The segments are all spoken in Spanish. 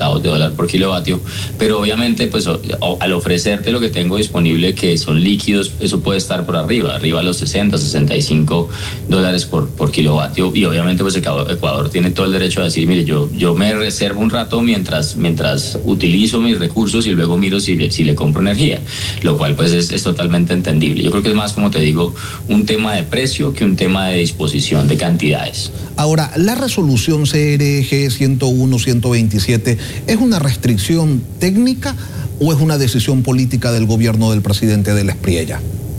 centavos de dólar por kilovatio, pero obviamente pues al ofrecerte lo que tengo disponible, que son líquidos, eso puede estar por arriba a los 60, 65 dólares por kilovatio, y obviamente pues Ecuador tiene todo el derecho a decir, mire, yo me reservo un rato mientras utilizo mis recursos y luego miro si le compro energía, lo cual pues es totalmente entendible. Yo creo que es más, como te digo, un tema de precio que un tema de disposición de cantidades. Ahora, la resolución CRG 101-127 ¿es una restricción técnica o es una decisión política del gobierno del presidente del Espriella?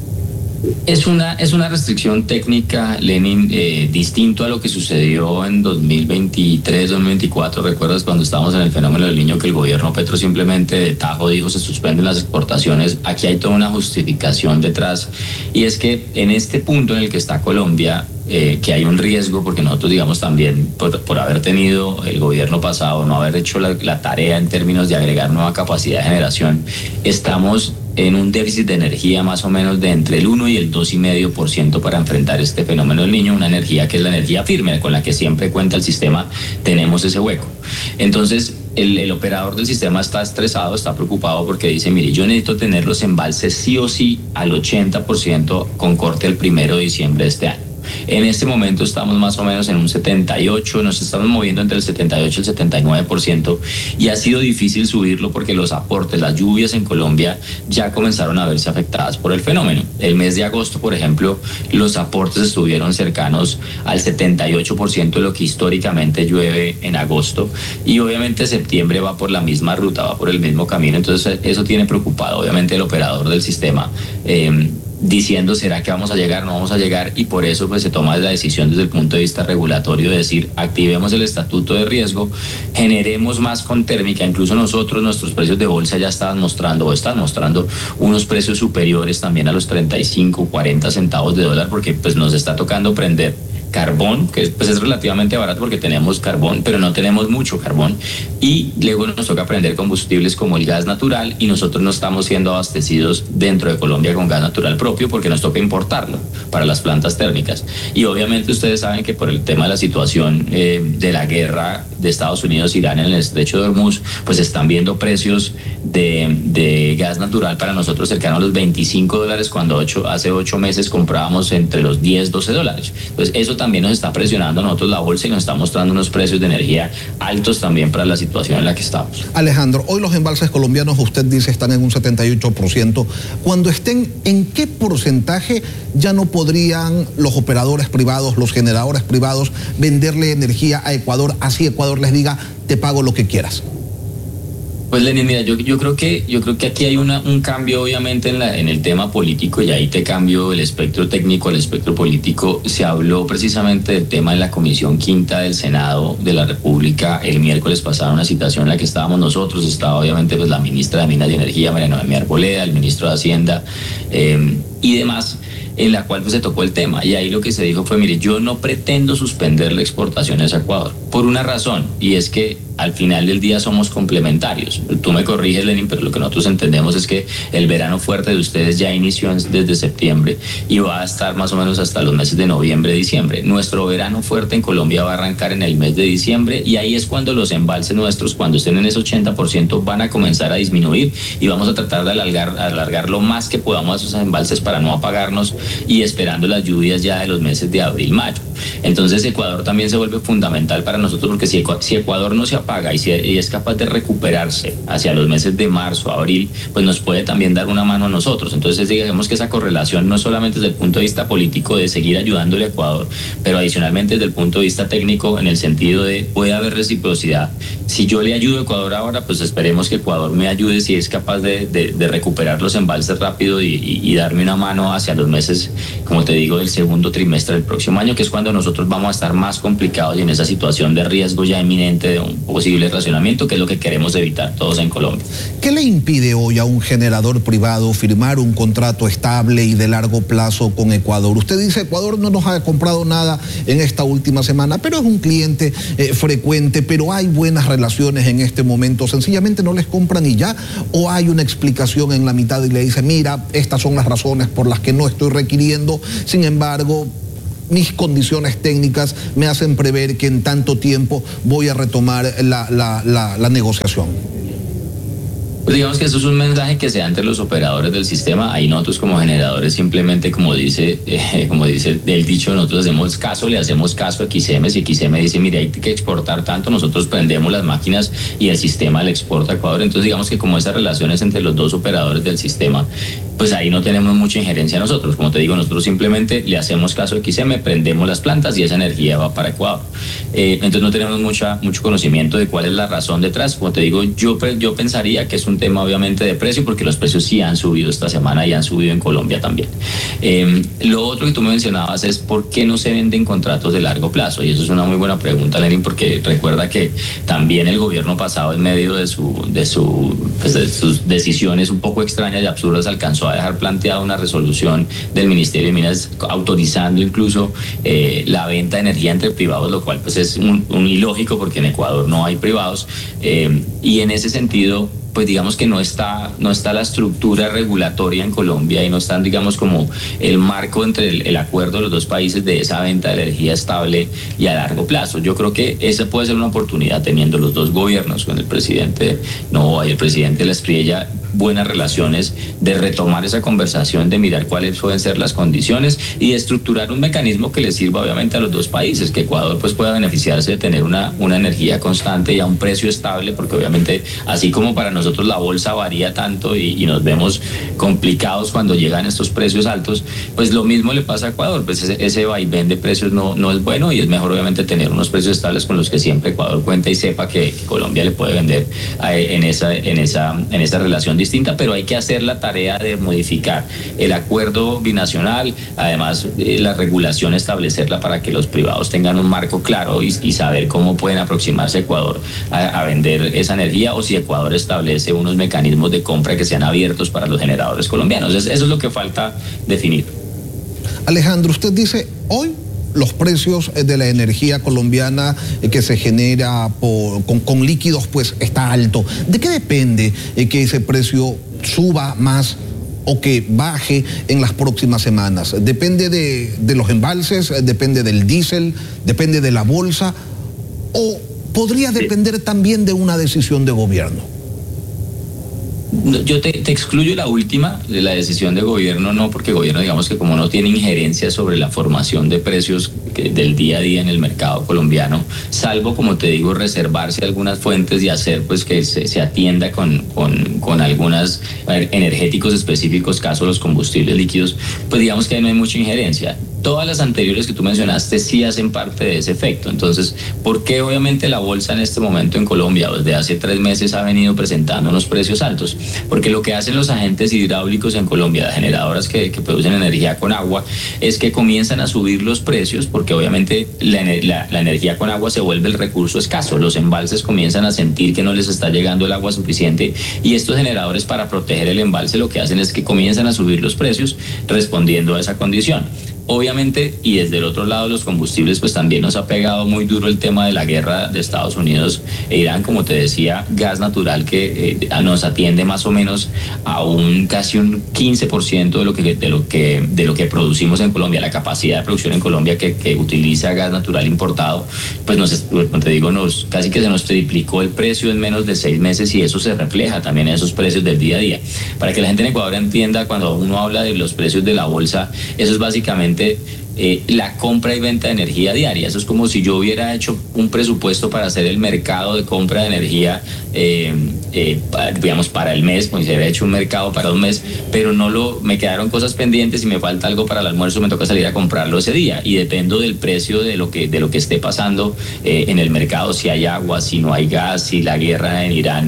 Es una restricción técnica, Lenin, distinto a lo que sucedió en 2023, 2024. ¿Recuerdas cuando estábamos en el fenómeno del Niño que el gobierno Petro simplemente de tajo dijo se suspenden las exportaciones? Aquí hay toda una justificación detrás, y es que en este punto en el que está Colombia, que hay un riesgo, porque nosotros, digamos, también por haber tenido el gobierno pasado, no haber hecho la tarea en términos de agregar nueva capacidad de generación, estamos en un déficit de energía más o menos de entre el 1 y el 2,5% para enfrentar este fenómeno del Niño, una energía que es la energía firme, con la que siempre cuenta el sistema, tenemos ese hueco. Entonces, el operador del sistema está estresado, está preocupado porque dice, mire, yo necesito tener los embalses sí o sí al 80% con corte el 1 de diciembre de este año. En este momento estamos más o menos en un 78%, nos estamos moviendo entre el 78 y el 79%, y ha sido difícil subirlo porque los aportes, las lluvias en Colombia ya comenzaron a verse afectadas por el fenómeno. El mes de agosto, por ejemplo, los aportes estuvieron cercanos al 78% de lo que históricamente llueve en agosto, y obviamente septiembre va por la misma ruta, va por el mismo camino. Entonces eso tiene preocupado obviamente el operador del sistema, diciendo, ¿será que vamos a llegar? No vamos a llegar, y por eso pues se toma la decisión desde el punto de vista regulatorio de decir, activemos el estatuto de riesgo, generemos más con térmica. Incluso nosotros, nuestros precios de bolsa ya están mostrando unos precios superiores también a los 35, 40 centavos de dólar, porque pues nos está tocando prender carbón, que pues es relativamente barato porque tenemos carbón, pero no tenemos mucho carbón, y luego nos toca prender combustibles como el gas natural, y nosotros no estamos siendo abastecidos dentro de Colombia con gas natural propio porque nos toca importarlo para las plantas térmicas. Y obviamente ustedes saben que por el tema de la situación de la guerra de Estados Unidos e Irán en el estrecho de Hormuz, pues están viendo precios de gas natural para nosotros cercanos a los 25 dólares, cuando hace 8 meses comprábamos entre los 10, 12 dólares. Entonces eso también nos está presionando a nosotros la bolsa y nos está mostrando unos precios de energía altos también para la situación en la que estamos. Alejandro, hoy los embalses colombianos, usted dice, están en un 78%. Cuando estén, ¿en qué porcentaje ya no podrían los operadores privados, los generadores privados, venderle energía a Ecuador, así Ecuador les diga, te pago lo que quieras? Pues Lenin, mira, yo creo que aquí hay un cambio obviamente en el tema político, y ahí te cambio el espectro técnico al espectro político. Se habló precisamente del tema en la Comisión Quinta del Senado de la República el miércoles pasado, una citación en la que estábamos nosotros, estaba obviamente pues la ministra de Minas y Energía, María Noemí Arboleda, el ministro de Hacienda y demás, en la cual pues se tocó el tema, y ahí lo que se dijo fue, mire, yo no pretendo suspender la exportación a Ecuador, por una razón, y es que al final del día somos complementarios. Tú me corriges, Lenin, pero lo que nosotros entendemos es que el verano fuerte de ustedes ya inició desde septiembre y va a estar más o menos hasta los meses de noviembre, diciembre. Nuestro verano fuerte en Colombia va a arrancar en el mes de diciembre, y ahí es cuando los embalses nuestros, cuando estén en ese 80%, van a comenzar a disminuir, y vamos a tratar de alargar lo más que podamos esos embalses para no apagarnos, y esperando las lluvias ya de los meses de abril, mayo. Entonces Ecuador también se vuelve fundamental para nosotros, porque si Ecuador no se apaga y es capaz de recuperarse hacia los meses de marzo, abril, pues nos puede también dar una mano a nosotros. Entonces digamos que esa correlación no solamente desde el punto de vista político de seguir ayudándole a Ecuador, pero adicionalmente desde el punto de vista técnico, en el sentido de puede haber reciprocidad. Si yo le ayudo a Ecuador ahora, pues esperemos que Ecuador me ayude si es capaz de recuperar los embalses rápido y darme una mano hacia los meses, como te digo, del segundo trimestre del próximo año, que es cuando nosotros vamos a estar más complicados y en esa situación de riesgo ya inminente de un posible racionamiento, que es lo que queremos evitar todos en Colombia. ¿Qué le impide hoy a un generador privado firmar un contrato estable y de largo plazo con Ecuador? Usted dice, Ecuador no nos ha comprado nada en esta última semana, pero es un cliente frecuente, pero hay buenas relaciones en este momento. ¿Sencillamente no les compran y ya? ¿O hay una explicación en la mitad y le dice, mira, estas son las razones por las que no estoy requiriendo, sin embargo, mis condiciones técnicas me hacen prever que en tanto tiempo voy a retomar la negociación. Pues digamos que eso es un mensaje que se da entre los operadores del sistema. Ahí nosotros como generadores simplemente, como dice el dicho, nosotros hacemos caso, le hacemos caso a XM. Si XM dice, mire, hay que exportar tanto, nosotros prendemos las máquinas y el sistema le exporta a Ecuador. Entonces digamos que como esas relaciones entre los dos operadores del sistema, pues ahí no tenemos mucha injerencia nosotros. Como te digo, nosotros simplemente le hacemos caso a XM, prendemos las plantas y esa energía va para Ecuador. Entonces no tenemos mucho conocimiento de cuál es la razón detrás. Como te digo, yo pensaría que es un tema obviamente de precio, porque los precios sí han subido esta semana y han subido en Colombia también. Lo otro que tú me mencionabas es por qué no se venden contratos de largo plazo, y eso es una muy buena pregunta, Lenin, porque recuerda que también el gobierno pasado, en medio de sus decisiones un poco extrañas y absurdas, alcanzó a dejar planteada una resolución del Ministerio de Minas autorizando incluso la venta de energía entre privados, lo cual pues es un ilógico, porque en Ecuador no hay privados, y en ese sentido pues digamos que no está la estructura regulatoria en Colombia, y no están, digamos, como el marco entre el acuerdo de los dos países de esa venta de energía estable y a largo plazo. Yo creo que esa puede ser una oportunidad, teniendo los dos gobiernos, con el presidente Noboa y el presidente Lasprilla, buenas relaciones, de retomar esa conversación, de mirar cuáles pueden ser las condiciones y de estructurar un mecanismo que le sirva obviamente a los dos países, que Ecuador pues pueda beneficiarse de tener una energía constante y a un precio estable, porque obviamente así como para nosotros la bolsa varía tanto y nos vemos complicados cuando llegan estos precios altos, pues lo mismo le pasa a Ecuador. Pues ese vaivén de precios no es bueno, y es mejor obviamente tener unos precios estables con los que siempre Ecuador cuenta y sepa que Colombia le puede vender en esa relación distinta. Pero hay que hacer la tarea de modificar el acuerdo binacional, además la regulación, establecerla para que los privados tengan un marco claro y saber cómo pueden aproximarse a Ecuador a vender esa energía, o si Ecuador establece unos mecanismos de compra que sean abiertos para los generadores colombianos. Eso es lo que falta definir. Alejandro, usted dice, hoy los precios de la energía colombiana que se genera con líquidos pues está alto. ¿De qué depende que ese precio suba más o que baje en las próximas semanas? ¿Depende de los embalses? ¿Depende del diésel? ¿Depende de la bolsa? ¿O podría depender también de una decisión de gobierno? Yo te excluyo la última, de la decisión de gobierno, no, porque el gobierno, digamos que como no tiene injerencia sobre la formación de precios del día a día en el mercado colombiano, salvo, como te digo, reservarse algunas fuentes y hacer pues que se atienda con algunos energéticos específicos, caso los combustibles líquidos, pues digamos que ahí no hay mucha injerencia. Todas las anteriores que tú mencionaste sí hacen parte de ese efecto. Entonces, ¿por qué obviamente la bolsa en este momento en Colombia, desde hace 3 meses, ha venido presentando unos precios altos? Porque lo que hacen los agentes hidráulicos en Colombia, las generadoras que producen energía con agua, es que comienzan a subir los precios, porque obviamente la energía con agua se vuelve el recurso escaso. Los embalses comienzan a sentir que no les está llegando el agua suficiente, y estos generadores, para proteger el embalse, lo que hacen es que comienzan a subir los precios respondiendo a esa condición. Obviamente, y desde el otro lado, los combustibles, pues también nos ha pegado muy duro el tema de la guerra de Estados Unidos e Irán. Como te decía, gas natural que nos atiende más o menos a casi un 15% de lo que producimos en Colombia. La capacidad de producción en Colombia que utiliza gas natural importado, pues como te digo, casi que se nos triplicó el precio en menos de 6 meses, y eso se refleja también en esos precios del día a día. Para que la gente en Ecuador entienda, cuando uno habla de los precios de la bolsa, eso es básicamente la compra y venta de energía diaria. Eso es como si yo hubiera hecho un presupuesto para hacer el mercado de compra de energía, digamos, para el mes, como si hubiera hecho un mercado para un mes, pero me quedaron cosas pendientes y me falta algo para el almuerzo, me toca salir a comprarlo ese día, y dependo del precio de lo que esté pasando en el mercado, si hay agua, si no hay gas, si la guerra en Irán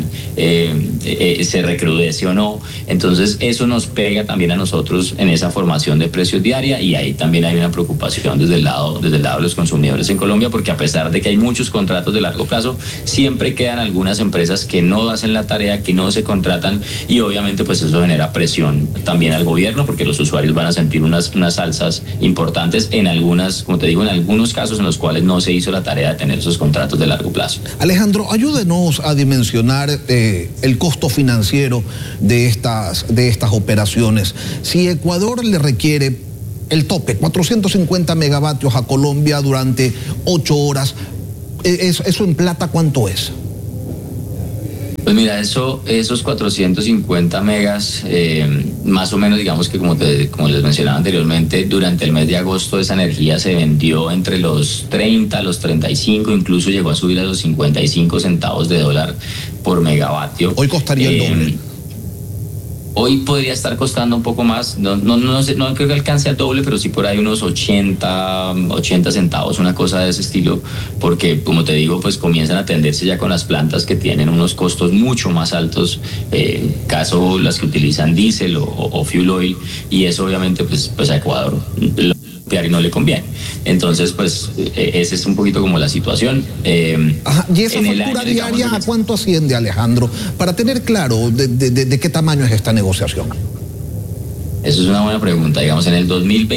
se recrudece o no. Entonces eso nos pega también a nosotros en esa formación de precios diaria, y ahí también hay una preocupación desde el lado de los consumidores en Colombia, porque a pesar de que hay muchos contratos de largo plazo, siempre quedan algunas empresas que no hacen la tarea, que no se contratan, y obviamente pues eso genera presión también al gobierno, porque los usuarios van a sentir unas alzas importantes en como te digo, en algunos casos en los cuales no se hizo la tarea de tener esos contratos de largo plazo. Alejandro, ayúdenos a dimensionar el costo financiero de estas operaciones. Si Ecuador le requiere el tope, 450 megavatios a Colombia durante 8 horas. ¿Eso en plata cuánto es? Pues mira, esos 450 megas, más o menos, digamos que como les mencionaba anteriormente, durante el mes de agosto esa energía se vendió entre los 30, los 35, incluso llegó a subir a los 55 centavos de dólar por megavatio. Hoy costaría el doble. Hoy podría estar costando un poco más, no creo que alcance al doble, pero sí por ahí unos 80 centavos, una cosa de ese estilo, porque como te digo, pues comienzan a tenderse ya con las plantas que tienen unos costos mucho más altos, caso las que utilizan diésel o fuel oil, y eso obviamente pues a Ecuador y no le conviene. Entonces, pues, esa es un poquito como la situación. ¿Y esa factura diaria a cuánto asciende, Alejandro? Para tener claro de qué tamaño es esta negociación. Eso es una buena pregunta. Digamos, en el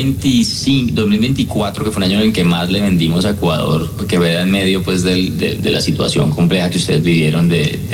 2024, que fue un año en el que más le vendimos a Ecuador, que era en medio pues de la situación compleja que ustedes vivieron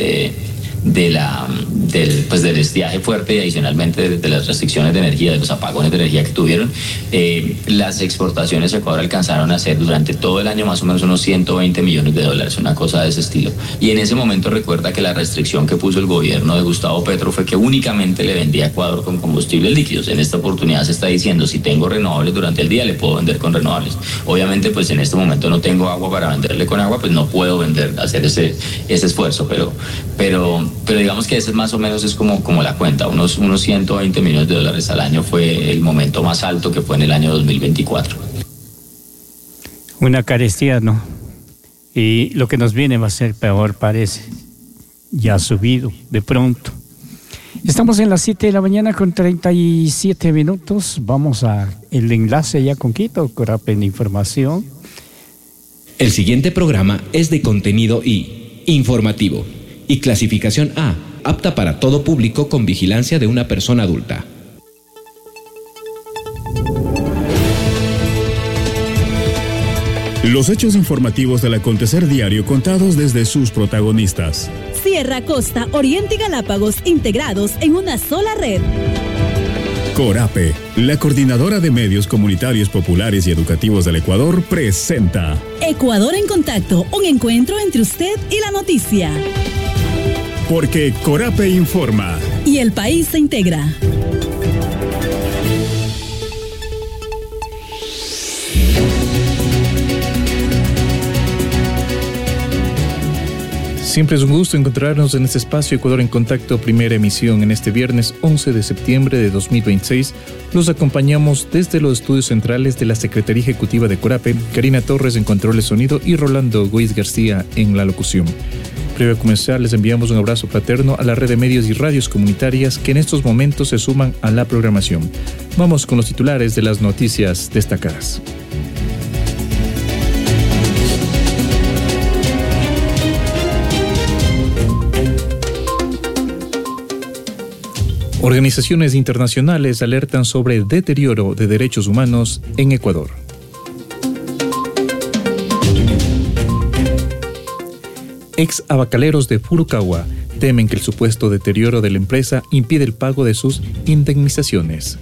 del estiaje fuerte y adicionalmente de las restricciones de energía, de los apagones de energía que tuvieron, las exportaciones a Ecuador alcanzaron a ser durante todo el año más o menos unos 120 millones de dólares, una cosa de ese estilo. Y en ese momento recuerda que la restricción que puso el gobierno de Gustavo Petro fue que únicamente le vendía a Ecuador con combustibles líquidos. En esta oportunidad se está diciendo, si tengo renovables durante el día, le puedo vender con renovables. Obviamente, pues en este momento no tengo agua para venderle con agua, pues no puedo hacer ese esfuerzo, pero digamos que ese más o menos es como la cuenta, unos 120 millones de dólares al año fue el momento más alto que fue en el año 2024. Una carestía, ¿no? Y lo que nos viene va a ser peor, parece. Ya ha subido de pronto. Estamos en las 7 de la mañana con 37 minutos. Vamos a el enlace ya con Quito, Corape en información. El siguiente programa es de contenido y informativo y clasificación A, apta para todo público con vigilancia de una persona adulta. Los hechos informativos del acontecer diario contados desde sus protagonistas. Sierra, Costa, Oriente y Galápagos integrados en una sola red. Corape, la coordinadora de medios comunitarios populares y educativos del Ecuador, presenta Ecuador en Contacto, un encuentro entre usted y la noticia. Porque Corape informa. Y el país se integra. Siempre es un gusto encontrarnos en este espacio Ecuador en Contacto, primera emisión en este viernes 11 de septiembre de 2026. Los acompañamos desde los estudios centrales de la Secretaría Ejecutiva de Corape, Karina Torres en control de sonido y Rolando Goiz García en la locución. Previo a comenzar, les enviamos un abrazo fraterno a la red de medios y radios comunitarias que en estos momentos se suman a la programación. Vamos con los titulares de las noticias destacadas. Organizaciones internacionales alertan sobre el deterioro de derechos humanos en Ecuador. Ex abacaleros de Furukawa temen que el supuesto deterioro de la empresa impide el pago de sus indemnizaciones.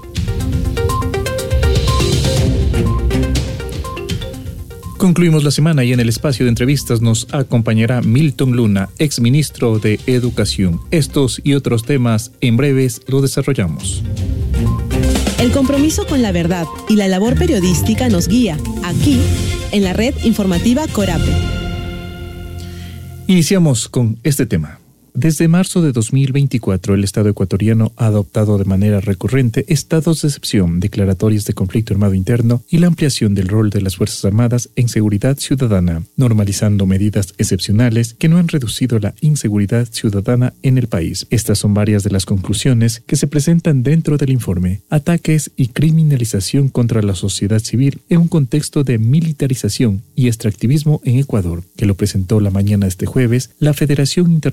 Concluimos la semana y en el espacio de entrevistas nos acompañará Milton Luna, exministro de Educación. Estos y otros temas en breves lo desarrollamos. El compromiso con la verdad y la labor periodística nos guía, aquí, en la red informativa Corape. Iniciamos con este tema. Desde marzo de 2024, el Estado ecuatoriano ha adoptado de manera recurrente estados de excepción, declaratorias de conflicto armado interno y la ampliación del rol de las Fuerzas Armadas en seguridad ciudadana, normalizando medidas excepcionales que no han reducido la inseguridad ciudadana en el país. Estas son varias de las conclusiones que se presentan dentro del informe Ataques y criminalización contra la sociedad civil en un contexto de militarización y extractivismo en Ecuador, que lo presentó la mañana de este jueves la Federación Internacional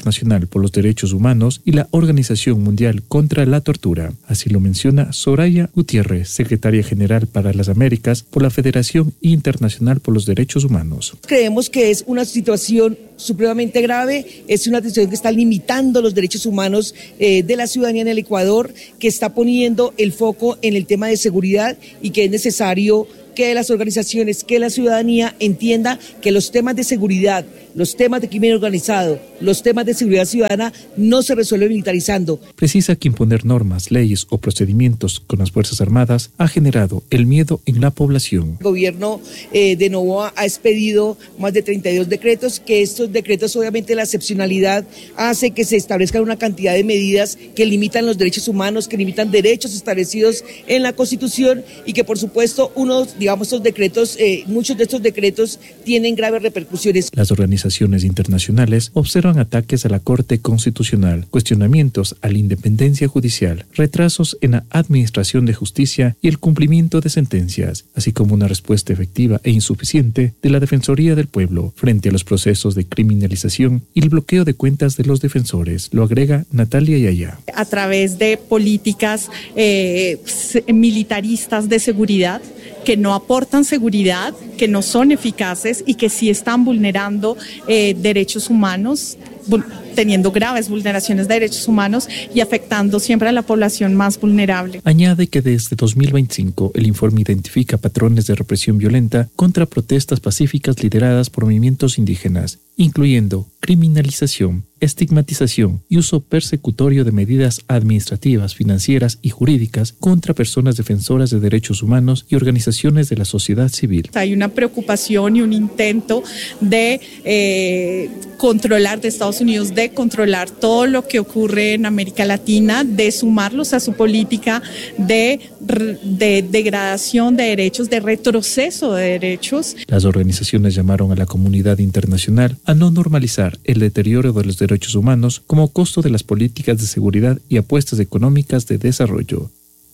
por los Derechos Humanos y la Organización Mundial contra la Tortura. Así lo menciona Soraya Gutiérrez, secretaria general para las Américas por la Federación Internacional por los Derechos Humanos. Creemos que es una situación supremamente grave, es una situación que está limitando los derechos humanos de la ciudadanía en el Ecuador, que está poniendo el foco en el tema de seguridad y que es necesario que las organizaciones, que la ciudadanía entienda que los temas de seguridad, los temas de crimen organizado, los temas de seguridad ciudadana no se resuelven militarizando. Precisa que imponer normas, leyes o procedimientos con las Fuerzas Armadas ha generado el miedo en la población. El gobierno de Noboa ha expedido más de 32 decretos, que estos decretos obviamente la excepcionalidad hace que se establezcan una cantidad de medidas que limitan los derechos humanos, que limitan derechos establecidos en la Constitución y que por supuesto estos decretos, muchos de estos decretos tienen graves repercusiones. Las organizaciones internacionales observan ataques a la Corte Constitucional, cuestionamientos a la independencia judicial, retrasos en la administración de justicia y el cumplimiento de sentencias, así como una respuesta efectiva e insuficiente de la Defensoría del Pueblo frente a los procesos de criminalización y el bloqueo de cuentas de los defensores, lo agrega Natalia Yaya. A través de políticas militaristas de seguridad, que no aportan seguridad, que no son eficaces y que sí están vulnerando derechos humanos, teniendo graves vulneraciones de derechos humanos y afectando siempre a la población más vulnerable. Añade que desde 2025 el informe identifica patrones de represión violenta contra protestas pacíficas lideradas por movimientos indígenas, incluyendo criminalización, estigmatización y uso persecutorio de medidas administrativas, financieras y jurídicas contra personas defensoras de derechos humanos y organizaciones de la sociedad civil. Hay una preocupación y un intento de controlar, de Estados Unidos, de controlar todo lo que ocurre en América Latina, de sumarlos a su política de degradación de derechos, de retroceso de derechos. Las organizaciones llamaron a la comunidad internacional a no normalizar el deterioro de los derechos humanos como costo de las políticas de seguridad y apuestas económicas de desarrollo.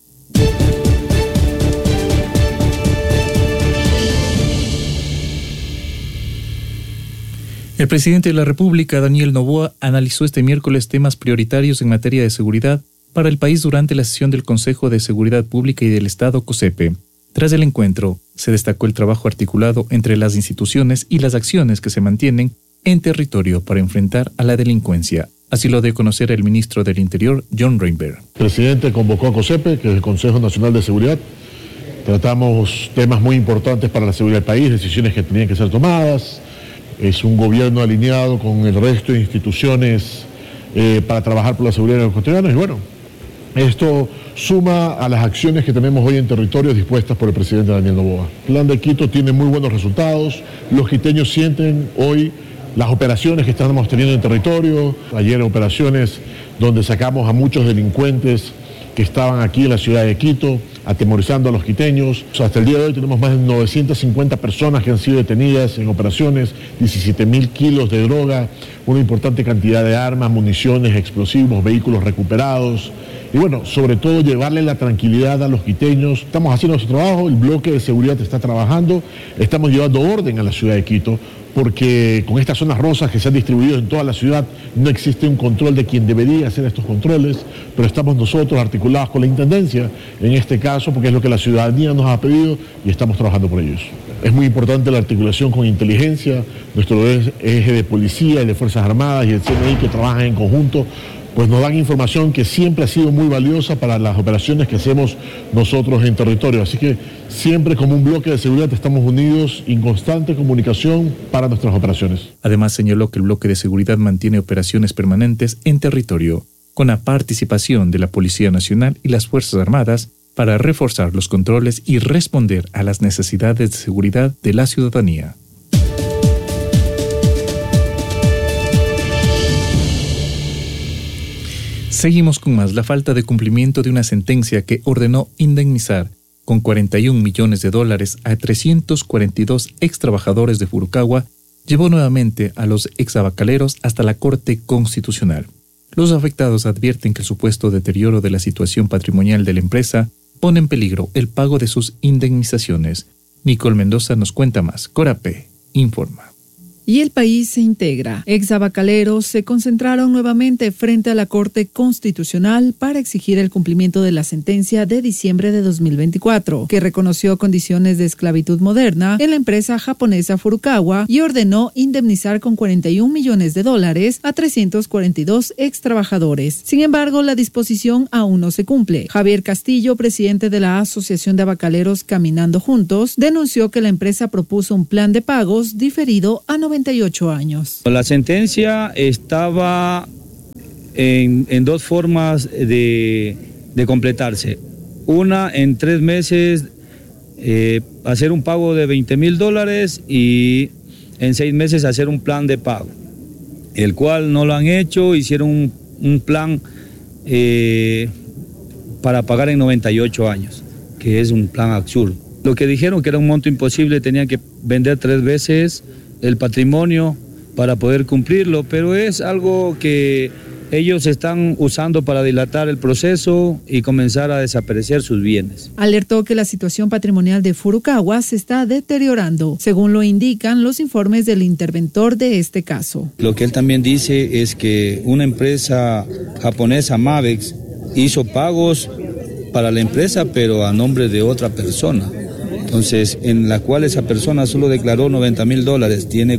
El presidente de la República, Daniel Noboa, analizó este miércoles temas prioritarios en materia de seguridad para el país durante la sesión del Consejo de Seguridad Pública y del Estado, COSEPE. Tras el encuentro, se destacó el trabajo articulado entre las instituciones y las acciones que se mantienen en territorio para enfrentar a la delincuencia. Así lo dio a conocer el ministro del Interior, John Reinberg. El presidente convocó a COSEPE, que es el Consejo Nacional de Seguridad. Tratamos temas muy importantes para la seguridad del país, decisiones que tenían que ser tomadas. Es un gobierno alineado con el resto de instituciones para trabajar por la seguridad de los ecuatorianos. Y bueno, esto suma a las acciones que tenemos hoy en territorio dispuestas por el presidente Daniel Noboa. El plan de Quito tiene muy buenos resultados. Los quiteños sienten hoy las operaciones que estamos teniendo en territorio. Ayer operaciones donde sacamos a muchos delincuentes que estaban aquí en la ciudad de Quito, atemorizando a los quiteños. Hasta el día de hoy tenemos más de 950 personas que han sido detenidas en operaciones, 17.000 kilos de droga, una importante cantidad de armas, municiones, explosivos, vehículos recuperados. Y bueno, sobre todo llevarle la tranquilidad a los quiteños. Estamos haciendo nuestro trabajo, el bloque de seguridad está trabajando, estamos llevando orden a la ciudad de Quito, porque con estas zonas rosas que se han distribuido en toda la ciudad no existe un control de quien debería hacer estos controles, pero estamos nosotros articulados con la Intendencia, en este caso, porque es lo que la ciudadanía nos ha pedido y estamos trabajando por ellos. Es muy importante la articulación con inteligencia, nuestro eje de policía y de Fuerzas Armadas y el CNI que trabajan en conjunto, pues nos dan información que siempre ha sido muy valiosa para las operaciones que hacemos nosotros en territorio. Así que siempre como un bloque de seguridad estamos unidos en constante comunicación para nuestras operaciones. Además señaló que el bloque de seguridad mantiene operaciones permanentes en territorio, con la participación de la Policía Nacional y las Fuerzas Armadas para reforzar los controles y responder a las necesidades de seguridad de la ciudadanía. Seguimos con más. La falta de cumplimiento de una sentencia que ordenó indemnizar con $41 millones a 342 extrabajadores de Furukawa llevó nuevamente a los exabacaleros hasta la Corte Constitucional. Los afectados advierten que el supuesto deterioro de la situación patrimonial de la empresa pone en peligro el pago de sus indemnizaciones. Nicole Mendoza nos cuenta más. Corape informa. Y el país se integra. Exabacaleros se concentraron nuevamente frente a la Corte Constitucional para exigir el cumplimiento de la sentencia de diciembre de 2024, que reconoció condiciones de esclavitud moderna en la empresa japonesa Furukawa y ordenó indemnizar con $41 millones a 342 extrabajadores. Sin embargo, la disposición aún no se cumple. Javier Castillo, presidente de la Asociación de Abacaleros Caminando Juntos, denunció que la empresa propuso un plan de pagos diferido a 98 años. La sentencia estaba en dos formas de completarse. Una, en 3 meses hacer un pago de $20,000 y en 6 meses hacer un plan de pago, el cual no lo han hecho. Hicieron un plan para pagar en 98 años, que es un plan absurdo. Lo que dijeron que era un monto imposible, tenían que vender 3 veces el patrimonio para poder cumplirlo, pero es algo que ellos están usando para dilatar el proceso y comenzar a desaparecer sus bienes. Alertó que la situación patrimonial de Furukawa se está deteriorando, según lo indican los informes del interventor de este caso. Lo que él también dice es que una empresa japonesa, Mavex, hizo pagos para la empresa, pero a nombre de otra persona. Entonces, en la cual esa persona solo declaró $90,000, tiene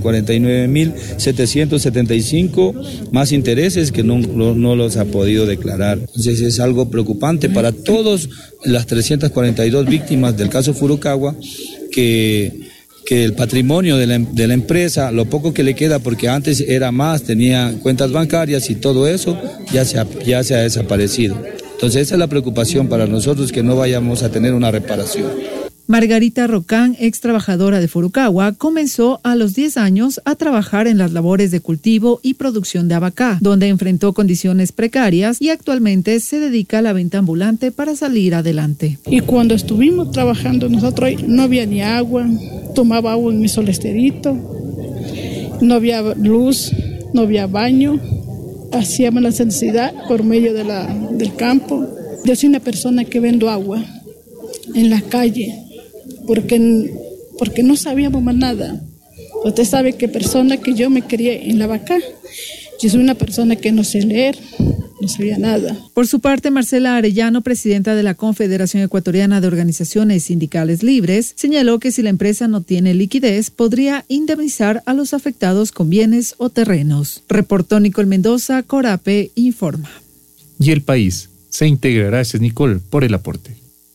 49,775 más intereses que no los ha podido declarar. Entonces, es algo preocupante para todas las 342 víctimas del caso Furukawa, que el patrimonio de la empresa, lo poco que le queda, porque antes era más, tenía cuentas bancarias y todo eso, ya se ha desaparecido. Entonces, esa es la preocupación para nosotros, que no vayamos a tener una reparación. Margarita Rocán, ex trabajadora de Furukawa, comenzó a los 10 años a trabajar en las labores de cultivo y producción de abacá, donde enfrentó condiciones precarias y actualmente se dedica a la venta ambulante para salir adelante. Y cuando estuvimos trabajando nosotros ahí, no había ni agua, tomaba agua en mi solesterito, no había luz, no había baño, hacíamos la necesidad por medio del campo. Yo soy una persona que vendo agua en la calle, porque no sabíamos más nada. Usted sabe que persona que yo me crié en la vaca, yo soy una persona que no sé leer, no sabía nada. Por su parte, Marcela Arellano, presidenta de la Confederación Ecuatoriana de Organizaciones Sindicales Libres, señaló que si la empresa no tiene liquidez, podría indemnizar a los afectados con bienes o terrenos. Reportó Nicole Mendoza, Corape informa. Y el país se integra. Gracias, Nicole, por el aporte.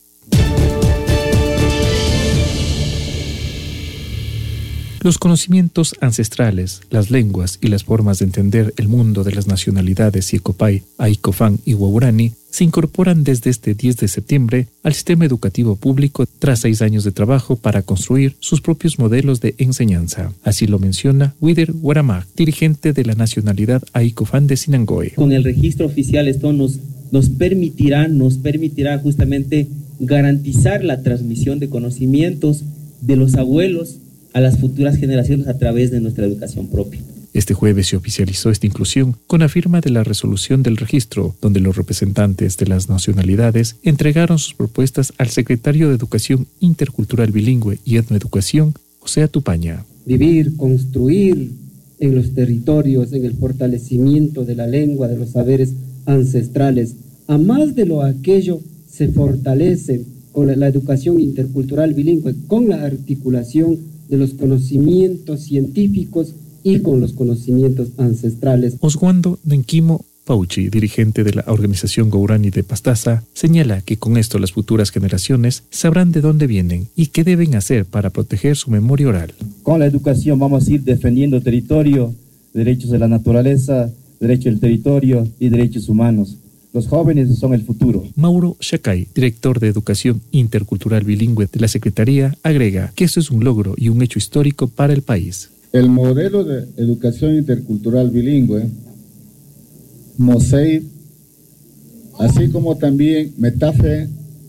Los conocimientos ancestrales, las lenguas y las formas de entender el mundo de las nacionalidades Yecopay, Aicofán y Waurani se incorporan desde este 10 de septiembre al sistema educativo público tras 6 años de trabajo para construir sus propios modelos de enseñanza. Así lo menciona Wider Waramag, dirigente de la nacionalidad Aicofán de Sinangoe. Con el registro oficial esto nos permitirá justamente garantizar la transmisión de conocimientos de los abuelos a las futuras generaciones a través de nuestra educación propia. Este jueves se oficializó esta inclusión con la firma de la resolución del registro, donde los representantes de las nacionalidades entregaron sus propuestas al secretario de Educación Intercultural Bilingüe y Etnoeducación, José Atupaña. Vivir, construir en los territorios, en el fortalecimiento de la lengua, de los saberes ancestrales. A más de lo aquello se fortalece con la educación intercultural bilingüe, con la articulación de los conocimientos científicos y con los conocimientos ancestrales. Oswando Nenquimo Pauchi, dirigente de la organización Waurani de Pastaza, señala que con esto las futuras generaciones sabrán de dónde vienen y qué deben hacer para proteger su memoria oral. Con la educación vamos a ir defendiendo territorio, derechos de la naturaleza, derechos del territorio y derechos humanos. Los jóvenes son el futuro. Mauro Shacay, director de Educación Intercultural Bilingüe de la Secretaría, agrega que esto es un logro y un hecho histórico para el país. El modelo de educación intercultural bilingüe, MOSEIB, así como también METAFE,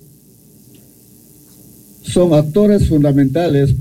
son actores fundamentales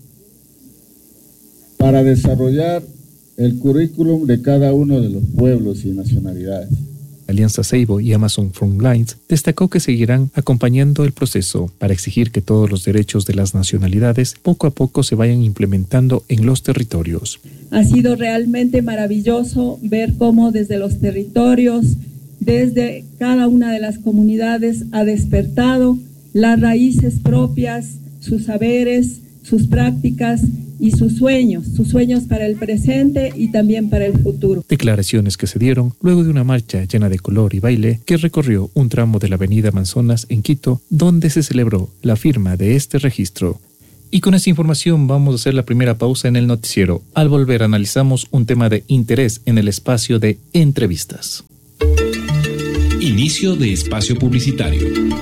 para desarrollar el currículum de cada uno de los pueblos y nacionalidades. Alianza Seibo y Amazon Frontlines, destacó que seguirán acompañando el proceso para exigir que todos los derechos de las nacionalidades poco a poco se vayan implementando en los territorios. Ha sido realmente maravilloso ver cómo desde los territorios, desde cada una de las comunidades ha despertado las raíces propias, sus saberes, sus prácticas y sus sueños para el presente y también para el futuro. Declaraciones que se dieron luego de una marcha llena de color y baile que recorrió un tramo de la avenida Amazonas en Quito, donde se celebró la firma de este registro. Y con esta información vamos a hacer la primera pausa en el noticiero. Al volver analizamos un tema de interés en el espacio de entrevistas. Inicio de espacio publicitario.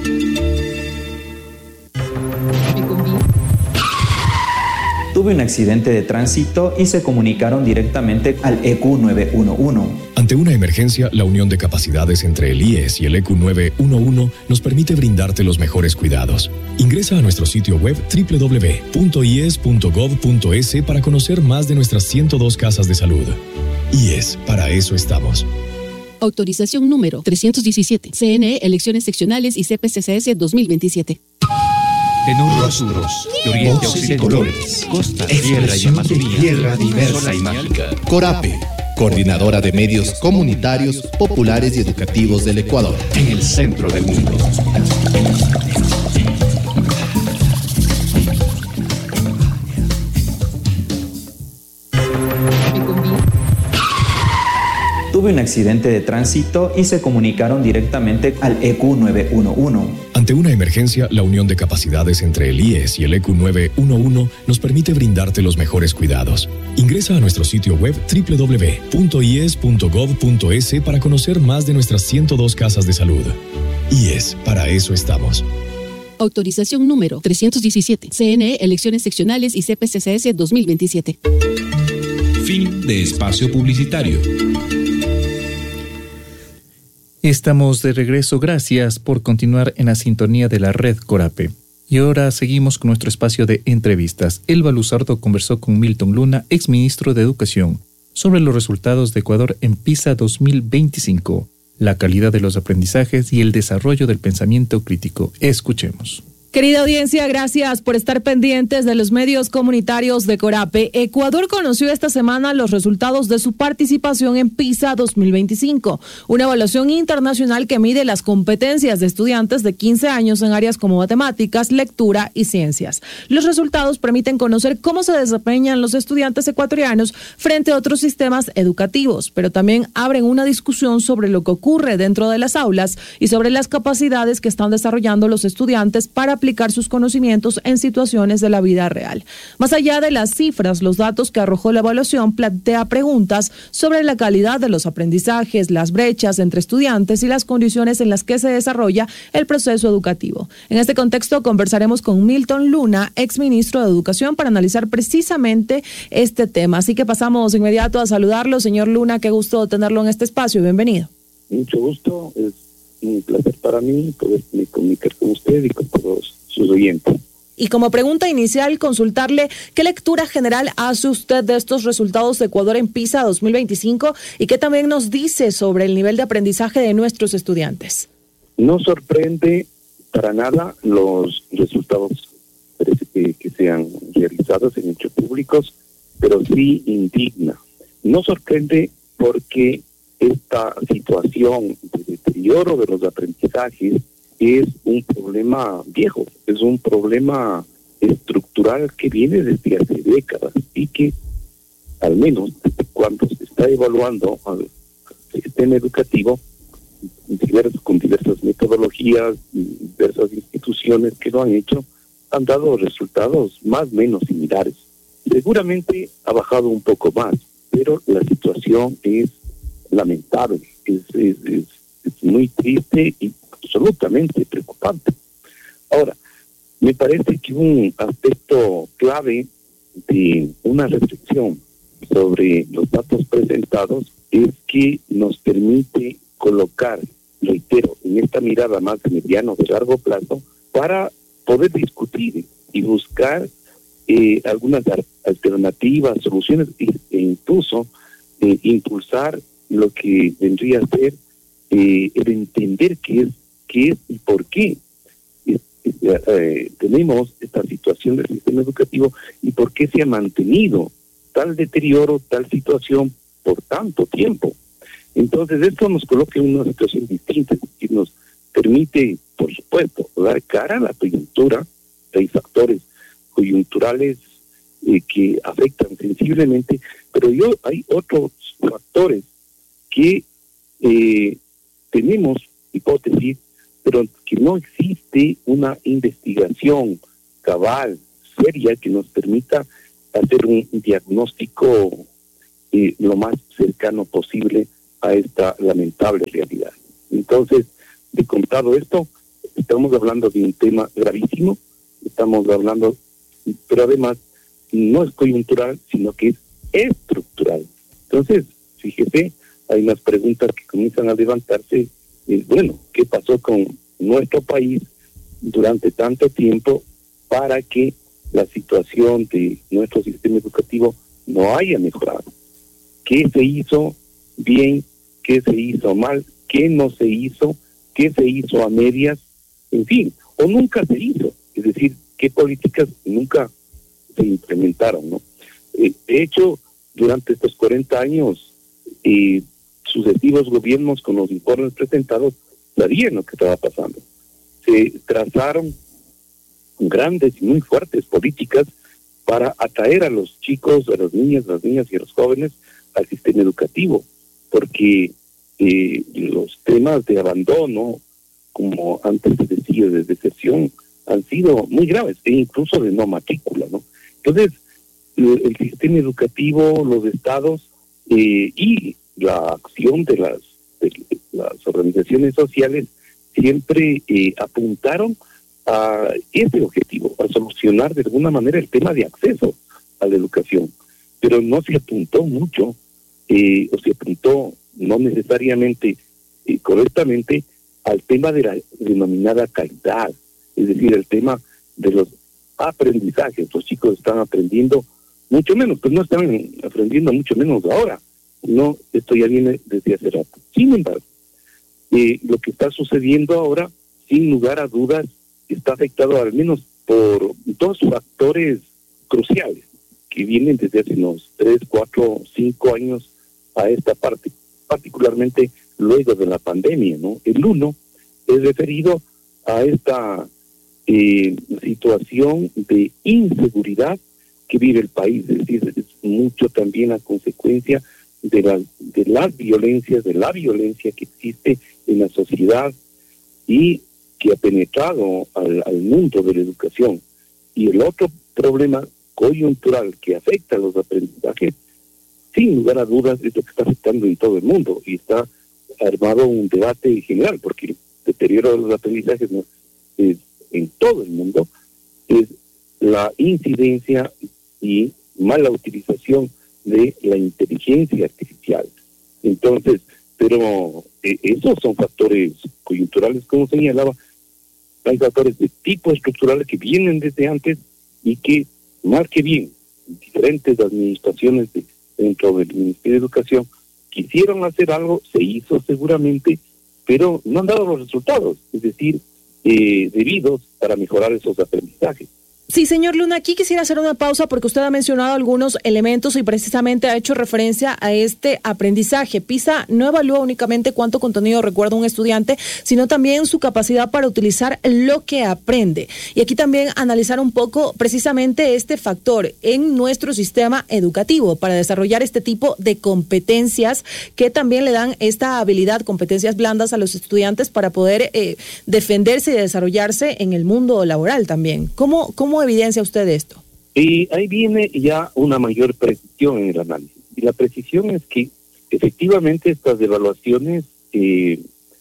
Tuve un accidente de tránsito y se comunicaron directamente al EQ 911. Ante una emergencia, la unión de capacidades entre el IES y el EQ 911 nos permite brindarte los mejores cuidados. Ingresa a nuestro sitio web www.ies.gov.es para conocer más de nuestras 102 casas de salud. IES, para eso estamos. Autorización número 317. CNE, Elecciones Seccionales y CPCCS 2027. En un rostros, de oriente a occidente, colores, costa, tierra y Amazonía, tierra diversa y mágica. Corape, coordinadora de medios comunitarios, populares y educativos del Ecuador. En el centro del mundo. Tuve un accidente de tránsito y se comunicaron directamente al EQ 911. Ante una emergencia, la unión de capacidades entre el IES y el EQ 911 nos permite brindarte los mejores cuidados. Ingresa a nuestro sitio web www.ies.gov.es para conocer más de nuestras 102 casas de salud. IES, para eso estamos. Autorización número 317. CNE, Elecciones Seccionales y CPCCS 2027. Fin de espacio publicitario. Estamos de regreso, gracias por continuar en la sintonía de la red Corape. Y ahora seguimos con nuestro espacio de entrevistas. Elba Luzardo conversó con Milton Luna, exministro de Educación, sobre los resultados de Ecuador en PISA 2025, la calidad de los aprendizajes y el desarrollo del pensamiento crítico. Escuchemos. Querida audiencia, gracias por estar pendientes de los medios comunitarios de Corape. Ecuador conoció esta semana los resultados de su participación en PISA 2025, una evaluación internacional que mide las competencias de estudiantes de 15 años en áreas como matemáticas, lectura y ciencias. Los resultados permiten conocer cómo se desempeñan los estudiantes ecuatorianos frente a otros sistemas educativos, pero también abren una discusión sobre lo que ocurre dentro de las aulas y sobre las capacidades que están desarrollando los estudiantes para aplicar sus conocimientos en situaciones de la vida real. Más allá de las cifras, los datos que arrojó la evaluación plantea preguntas sobre la calidad de los aprendizajes, las brechas entre estudiantes y las condiciones en las que se desarrolla el proceso educativo. En este contexto conversaremos con Milton Luna, exministro de Educación, para analizar precisamente este tema. Así que pasamos inmediato a saludarlo. Señor Luna, qué gusto tenerlo en este espacio. Bienvenido. Mucho gusto. Es un placer para mí poder comunicar con usted y con todos sus oyentes. Y como pregunta inicial, consultarle qué lectura general hace usted de estos resultados de Ecuador en PISA 2025 y qué también nos dice sobre el nivel de aprendizaje de nuestros estudiantes. No sorprende para nada los resultados que se han realizado, se han hecho públicos, pero sí indigna. No sorprende porque esta situación de deterioro de los aprendizajes es un problema viejo, es un problema estructural que viene desde hace décadas y que, al menos desde cuando se está evaluando al sistema educativo, con diversas metodologías, diversas instituciones que lo han hecho, han dado resultados más o menos similares. Seguramente ha bajado un poco más, pero la situación es lamentable, es muy triste y absolutamente preocupante. Ahora, me parece que un aspecto clave de una reflexión sobre los datos presentados es que nos permite colocar, reitero, en esta mirada más de mediano, de largo plazo, para poder discutir y buscar algunas alternativas, soluciones e incluso impulsar lo que vendría a ser el entender qué es y por qué tenemos esta situación del sistema educativo y por qué se ha mantenido tal deterioro, tal situación por tanto tiempo. Entonces esto nos coloca en una situación distinta que nos permite, por supuesto, dar cara a la coyuntura. Hay factores coyunturales que afectan sensiblemente, pero hay otros factores que tenemos hipótesis, pero que no existe una investigación cabal, seria, que nos permita hacer un diagnóstico lo más cercano posible a esta lamentable realidad. Entonces, de contado esto, estamos hablando de un tema gravísimo, estamos hablando, pero además no es coyuntural, sino que es estructural. Entonces, fíjese, hay unas preguntas que comienzan a levantarse. Bueno, ¿qué pasó con nuestro país durante tanto tiempo para que la situación de nuestro sistema educativo no haya mejorado? ¿Qué se hizo bien? ¿Qué se hizo mal? ¿Qué no se hizo? ¿Qué se hizo a medias? En fin, o nunca se hizo. Es decir, ¿qué políticas nunca se implementaron, no? De hecho, durante estos 40 años, sucesivos gobiernos con los informes presentados sabían lo que estaba pasando. Se trazaron grandes y muy fuertes políticas para atraer a los chicos, a las niñas y a los jóvenes al sistema educativo, porque los temas de abandono, como antes se decía, de deserción, han sido muy graves, e incluso de no matrícula, ¿no? Entonces, el sistema educativo, los estados y la acción de las organizaciones sociales siempre apuntaron a ese objetivo, a solucionar de alguna manera el tema de acceso a la educación, pero no se apuntó mucho, o se apuntó no necesariamente correctamente al tema de la denominada calidad, es decir, el tema de los aprendizajes. Los chicos están aprendiendo mucho menos, pues no están aprendiendo mucho menos ahora, no, esto ya viene desde hace rato. Sin embargo, lo que está sucediendo ahora, sin lugar a dudas, está afectado al menos por dos factores cruciales que vienen desde hace unos 3, 4, 5 años a esta parte, particularmente luego de la pandemia, ¿no? El uno es referido a esta situación de inseguridad que vive el país, es decir, es mucho también a consecuencia de la violencia que existe en la sociedad y que ha penetrado al mundo de la educación. Y el otro problema coyuntural que afecta a los aprendizajes, sin lugar a dudas, es lo que está afectando en todo el mundo, y está armado un debate general, porque el deterioro de los aprendizajes es en todo el mundo, es la incidencia y mala utilización de la inteligencia artificial. Entonces, pero esos son factores coyunturales, como señalaba. Hay factores de tipo estructural que vienen desde antes y que, más que bien, diferentes administraciones dentro del Ministerio de Educación quisieron hacer algo, se hizo seguramente, pero no han dado los resultados, es decir, debidos para mejorar esos aprendizajes. Sí, señor Luna, aquí quisiera hacer una pausa porque usted ha mencionado algunos elementos y precisamente ha hecho referencia a este aprendizaje. PISA no evalúa únicamente cuánto contenido recuerda un estudiante, sino también su capacidad para utilizar lo que aprende. Y aquí también analizar un poco precisamente este factor en nuestro sistema educativo para desarrollar este tipo de competencias que también le dan esta habilidad, competencias blandas a los estudiantes para poder defenderse y desarrollarse en el mundo laboral también. ¿Cómo evidencia usted esto? Y ahí viene ya una mayor precisión en el análisis. Y la precisión es que efectivamente estas evaluaciones se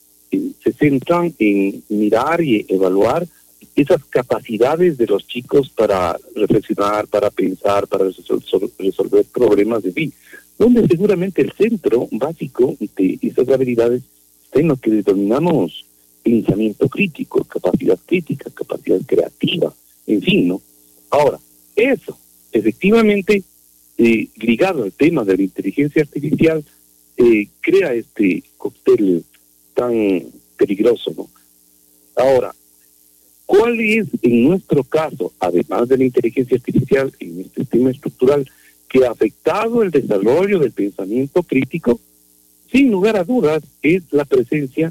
centran en mirar y evaluar esas capacidades de los chicos para reflexionar, para pensar, para resolver problemas de vida, donde seguramente el centro básico de esas habilidades está en lo que denominamos pensamiento crítico, capacidad creativa, en fin, ¿no? Ahora, eso, efectivamente, ligado al tema de la inteligencia artificial, crea este cóctel tan peligroso, ¿no? Ahora, ¿cuál es en nuestro caso, además de la inteligencia artificial en este sistema estructural, que ha afectado el desarrollo del pensamiento crítico? Sin lugar a dudas, es la presencia